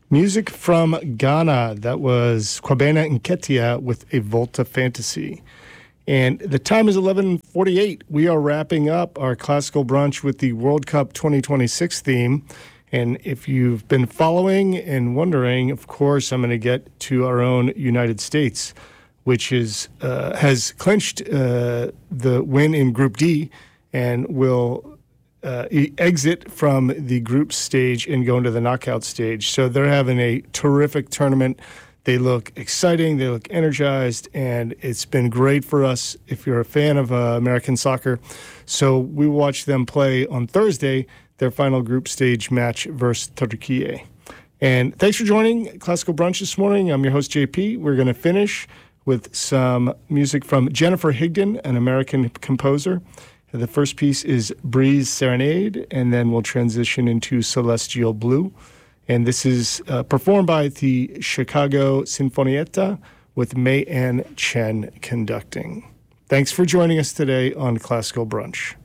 Music from Ghana. That was Kwabena Nketia with A Volta Fantasy. And the time is 11:48. We are wrapping up our classical brunch with the World Cup 2026 theme. And if you've been following and wondering, of course, I'm going to get to our own United States, which has clinched the win in Group D and will exit from the group stage and go into the knockout stage. So they're having a terrific tournament. They look exciting, they look energized, and it's been great for us if you're a fan of American soccer. So we watched them play on Thursday, their final group stage match versus Turkey. And thanks for joining Classical Brunch this morning. I'm your host, JP. We're going to finish with some music from Jennifer Higdon, an American composer. The first piece is Breeze Serenade, and then we'll transition into Celestial Blue. And this is performed by the Chicago Sinfonietta with May Ann Chen conducting. Thanks for joining us today on Classical Brunch.